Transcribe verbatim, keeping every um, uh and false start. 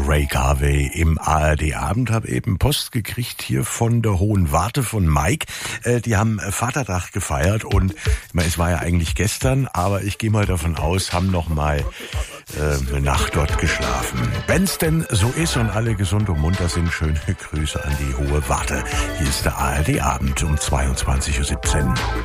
Ray Garvey im A R D-Abend. Habe eben Post gekriegt hier von der Hohen Warte von Mike. Äh, die haben Vatertag gefeiert und ich meine, es war ja eigentlich gestern, aber ich gehe mal davon aus, haben noch mal äh, eine Nacht dort geschlafen. Wenn's denn so ist und alle gesund und munter sind, schöne Grüße an die Hohe Warte. Hier ist der A R D-Abend um zweiundzwanzig Uhr siebzehn.